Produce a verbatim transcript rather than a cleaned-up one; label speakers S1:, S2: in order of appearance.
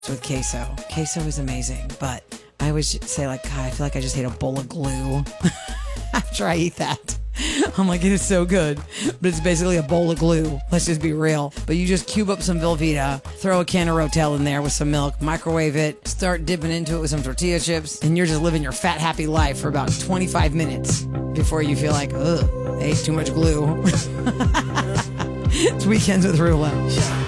S1: with queso. Queso is amazing, but I always say like, God, I feel like I just ate a bowl of glue after I eat that. I'm like, it is so good, but it's basically a bowl of glue. Let's just be real. But you just cube up some Velveeta, throw a can of Rotel in there with some milk, microwave it, start dipping into it with some tortilla chips, and you're just living your fat, happy life for about twenty-five minutes before you feel like, ugh, I ate too much glue. It's Weekends with Rula.